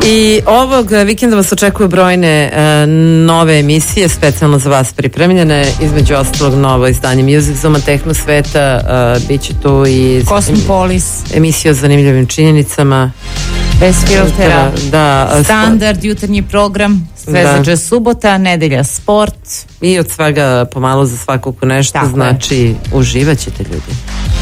I ovog vikenda vas očekuju brojne nove emisije, specijalno za vas pripremljene, između ostalog novo izdanje Music Zoma Tehno Sveta, bit će tu i Kosmopolis, emisija o zanimljivim činjenicama, bez filtera, da, standard, jutarnji program, sve za džez subota, nedelja sport. I od svega pomalo za svakog nešto, tako znači uživat ćete ljudi.